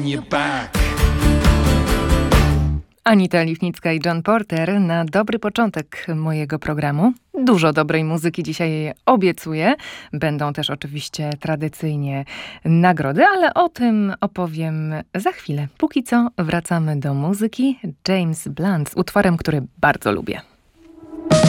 Anita Liwnicka i John Porter na dobry początek mojego programu. Dużo dobrej muzyki dzisiaj obiecuję. Będą też oczywiście tradycyjnie nagrody, ale o tym opowiem za chwilę. Póki co wracamy do muzyki. James Blunt z utworem, który bardzo lubię.